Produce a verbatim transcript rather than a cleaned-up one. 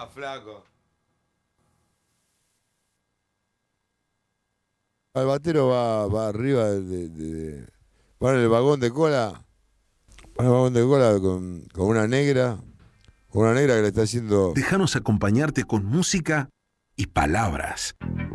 va, flaco. El batero va, va arriba de, de, de- va en el vagón de cola, va en el vagón de cola con, con una negra, con una negra que le está haciendo. Déjanos acompañarte con música y palabras.